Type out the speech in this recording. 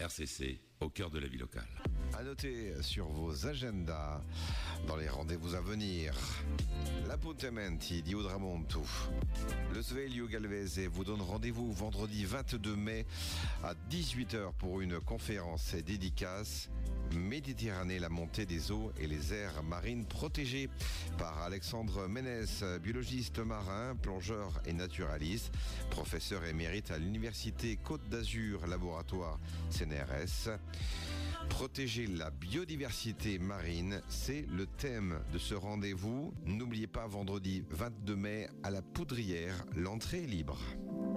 RCC, au cœur de la vie locale. À noter sur vos agendas dans les rendez-vous à venir. L'appuntamenti di Udramontu. Le Sveglio Galvese vous donne rendez-vous vendredi 22 mai à 18h pour une conférence et dédicace Méditerranée, la montée des eaux et les aires marines protégées par Alexandre Ménès, biologiste marin, plongeur et naturaliste, professeur émérite à l'Université Côte d'Azur, laboratoire CNRS. Protéger la biodiversité marine, c'est le thème de ce rendez-vous. N'oubliez pas, vendredi 22 mai à la Poudrière, l'entrée est libre.